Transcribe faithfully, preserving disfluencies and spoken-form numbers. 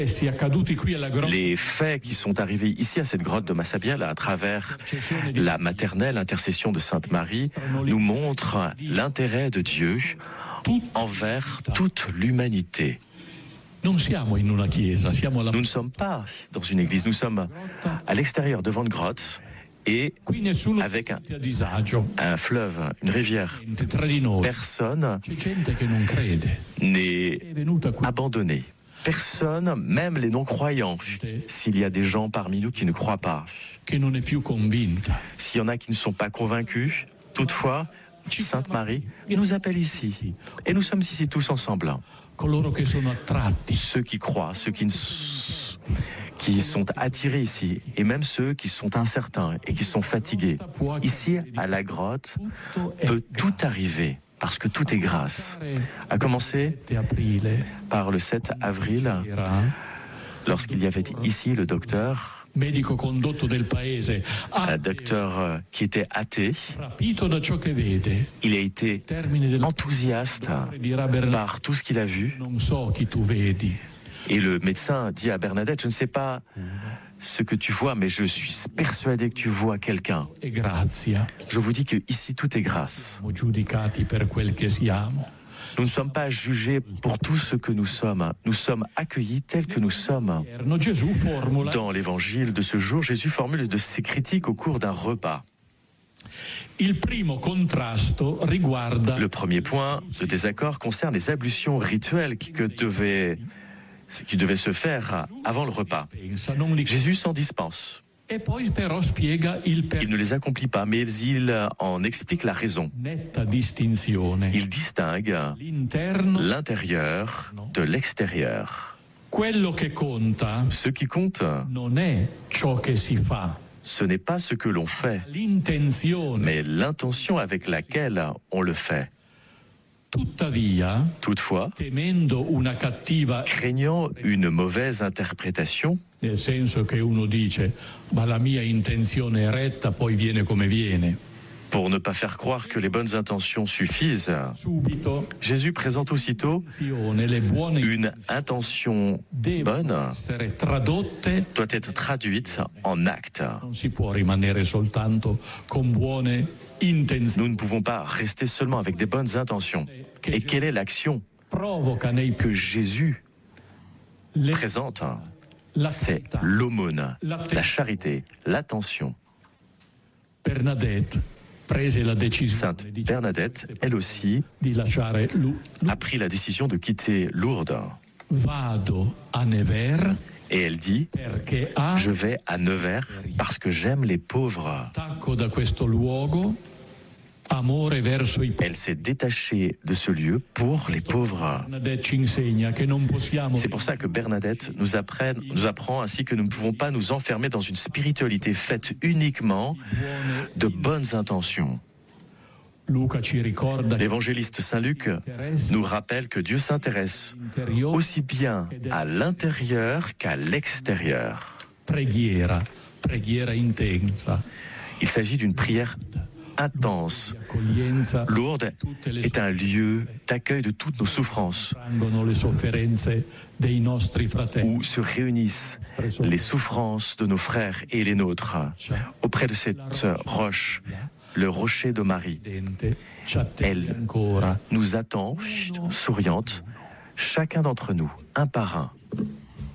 Les faits qui sont arrivés ici à cette grotte de Massabielle à travers la maternelle intercession de Sainte Marie nous montrent l'intérêt de Dieu envers toute l'humanité. Nous ne sommes pas dans une église, nous sommes à l'extérieur devant une grotte et avec un, un fleuve, une rivière. Personne n'est abandonné. Personne, même les non-croyants, s'il y a des gens parmi nous qui ne croient pas, s'il y en a qui ne sont pas convaincus, toutefois, Sainte Marie nous appelle ici. Et nous sommes ici tous ensemble. Ceux qui croient, ceux qui, ne, qui sont attirés ici, et même ceux qui sont incertains et qui sont fatigués. Ici, à la grotte, peut tout arriver. Parce que tout est grâce. À commencer par le sept avril, lorsqu'il y avait ici le docteur, un docteur qui était athée, il a été enthousiaste par tout ce qu'il a vu. Et le médecin dit à Bernadette, je ne sais pas ce que tu vois, mais je suis persuadé que tu vois quelqu'un. Je vous dis que ici tout est grâce. Nous ne sommes pas jugés pour tout ce que nous sommes. Nous sommes accueillis tels que nous sommes. Dans l'évangile de ce jour, Jésus formule de ses critiques au cours d'un repas. Le premier point de désaccord concerne les ablutions rituelles qui devaient qui devait se faire avant le repas. Jésus s'en dispense. Il ne les accomplit pas, mais il en explique la raison. Il distingue l'intérieur de l'extérieur. Ce qui compte, ce n'est pas ce que l'on fait, mais l'intention avec laquelle on le fait. Toutefois, craignant une mauvaise interprétation, pour ne pas faire croire que les bonnes intentions suffisent, Jésus présente aussitôt une intention bonne doit être traduite en acte. Nous ne pouvons pas rester seulement avec des bonnes intentions. Et quelle est l'action que Jésus présente? C'est l'aumône, la charité, l'attention. Sainte Bernadette, elle aussi, a pris la décision de quitter Lourdes. Et elle dit, je vais à Nevers parce que j'aime les pauvres. Elle s'est détachée de ce lieu pour les pauvres. C'est pour ça que Bernadette nous, apprend, nous apprend ainsi que nous ne pouvons pas nous enfermer dans une spiritualité faite uniquement de bonnes intentions. L'évangéliste Saint Luc nous rappelle que Dieu s'intéresse aussi bien à l'intérieur qu'à l'extérieur. Il s'agit d'une prière intense. Lourdes est un lieu d'accueil de toutes nos souffrances, où se réunissent les souffrances de nos frères et les nôtres. Auprès de cette roche, le rocher de Marie, elle nous attend, souriante, chacun d'entre nous, un par un.